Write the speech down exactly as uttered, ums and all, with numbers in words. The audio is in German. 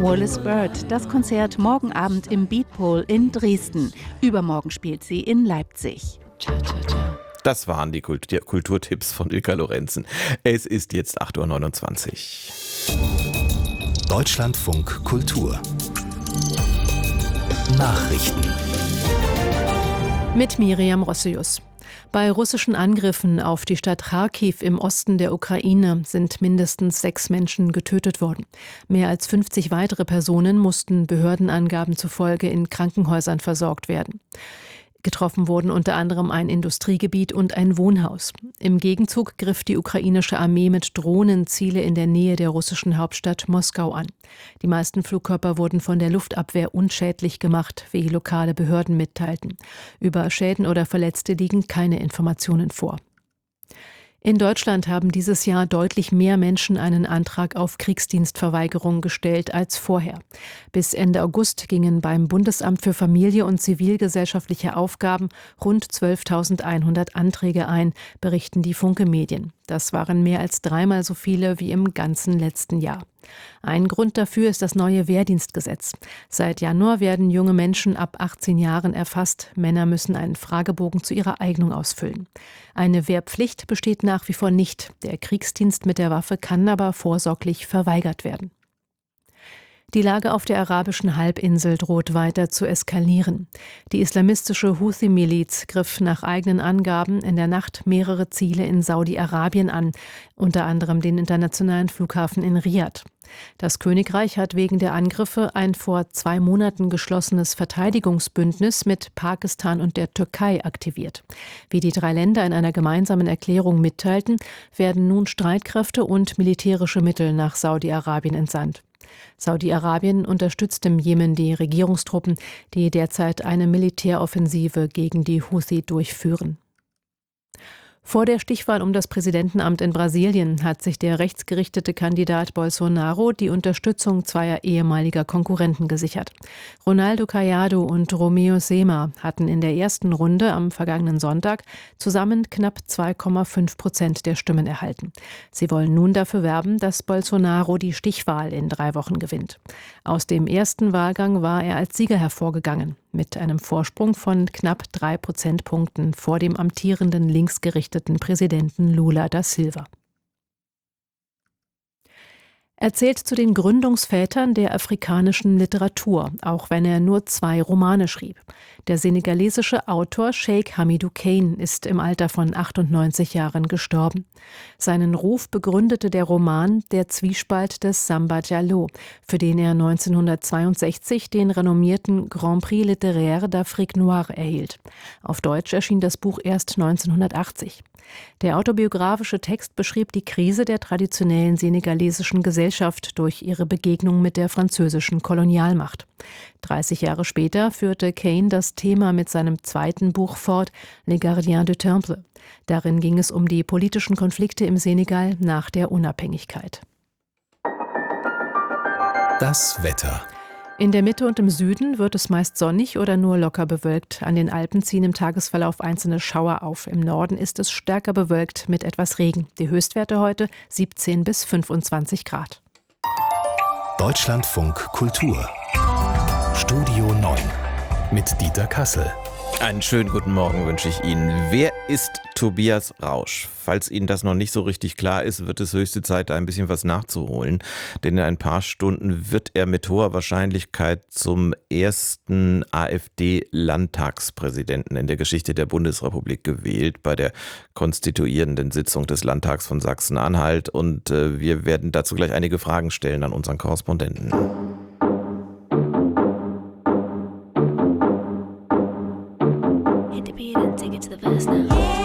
Wallis Bird, das Konzert morgen Abend im Beatpol in Dresden. Übermorgen spielt sie in Leipzig. Das waren die Kultur- Kulturtipps von Ilka Lorenzen. Es ist jetzt acht Uhr neunundzwanzig. Deutschlandfunk Kultur Nachrichten mit Miriam Rossius. Bei russischen Angriffen auf die Stadt Charkiw im Osten der Ukraine sind mindestens sechs Menschen getötet worden. Mehr als fünfzig weitere Personen mussten Behördenangaben zufolge in Krankenhäusern versorgt werden. Getroffen wurden unter anderem ein Industriegebiet und ein Wohnhaus. Im Gegenzug griff die ukrainische Armee mit Drohnen Ziele in der Nähe der russischen Hauptstadt Moskau an. Die meisten Flugkörper wurden von der Luftabwehr unschädlich gemacht, wie lokale Behörden mitteilten. Über Schäden oder Verletzte liegen keine Informationen vor. In Deutschland haben dieses Jahr deutlich mehr Menschen einen Antrag auf Kriegsdienstverweigerung gestellt als vorher. Bis Ende August gingen beim Bundesamt für Familie und zivilgesellschaftliche Aufgaben rund zwölftausendeinhundert Anträge ein, berichten die Funke Medien. Das waren mehr als dreimal so viele wie im ganzen letzten Jahr. Ein Grund dafür ist das neue Wehrdienstgesetz. Seit Januar werden junge Menschen ab achtzehn Jahren erfasst. Männer müssen einen Fragebogen zu ihrer Eignung ausfüllen. Eine Wehrpflicht besteht nach wie vor nicht. Der Kriegsdienst mit der Waffe kann aber vorsorglich verweigert werden. Die Lage auf der arabischen Halbinsel droht weiter zu eskalieren. Die islamistische Houthi-Miliz griff nach eigenen Angaben in der Nacht mehrere Ziele in Saudi-Arabien an, unter anderem den internationalen Flughafen in Riad. Das Königreich hat wegen der Angriffe ein vor zwei Monaten geschlossenes Verteidigungsbündnis mit Pakistan und der Türkei aktiviert. Wie die drei Länder in einer gemeinsamen Erklärung mitteilten, werden nun Streitkräfte und militärische Mittel nach Saudi-Arabien entsandt. Saudi-Arabien unterstützt im Jemen die Regierungstruppen, die derzeit eine Militäroffensive gegen die Houthi durchführen. Vor der Stichwahl um das Präsidentenamt in Brasilien hat sich der rechtsgerichtete Kandidat Bolsonaro die Unterstützung zweier ehemaliger Konkurrenten gesichert. Ronaldo Caiado und Romeu Zema hatten in der ersten Runde am vergangenen Sonntag zusammen knapp zwei Komma fünf Prozent der Stimmen erhalten. Sie wollen nun dafür werben, dass Bolsonaro die Stichwahl in drei Wochen gewinnt. Aus dem ersten Wahlgang war er als Sieger hervorgegangen, mit einem Vorsprung von knapp drei Prozentpunkten vor dem amtierenden linksgerichteten Präsidenten Lula da Silva. Er zählt zu den Gründungsvätern der afrikanischen Literatur, auch wenn er nur zwei Romane schrieb. Der senegalesische Autor Cheikh Hamidou Kane ist im Alter von achtundneunzig Jahren gestorben. Seinen Ruf begründete der Roman Der Zwiespalt des Samba Diallo, für den er neunzehnhundertzweiundsechzig den renommierten Grand Prix littéraire d'Afrique Noire erhielt. Auf Deutsch erschien das Buch erst neunzehnhundertachtzig. Der autobiografische Text beschrieb die Krise der traditionellen senegalesischen Gesellschaft durch ihre Begegnung mit der französischen Kolonialmacht. dreißig Jahre später führte Kane das Thema mit seinem zweiten Buch fort, Les Gardiens du Temple. Darin ging es um die politischen Konflikte im Senegal nach der Unabhängigkeit. Das Wetter. In der Mitte und im Süden wird es meist sonnig oder nur locker bewölkt. An den Alpen ziehen im Tagesverlauf einzelne Schauer auf. Im Norden ist es stärker bewölkt mit etwas Regen. Die Höchstwerte heute siebzehn bis fünfundzwanzig Grad. Deutschlandfunk Kultur Studio neun mit Dieter Kassel. Einen schönen guten Morgen wünsche ich Ihnen. Wer ist Tobias Rausch? Falls Ihnen das noch nicht so richtig klar ist, wird es höchste Zeit, da ein bisschen was nachzuholen. Denn in ein paar Stunden wird er mit hoher Wahrscheinlichkeit zum ersten AfD-Landtagspräsidenten in der Geschichte der Bundesrepublik gewählt, bei der konstituierenden Sitzung des Landtags von Sachsen-Anhalt. Und äh, wir werden dazu gleich einige Fragen stellen an unseren Korrespondenten. Hit the beat and take it to the verse now.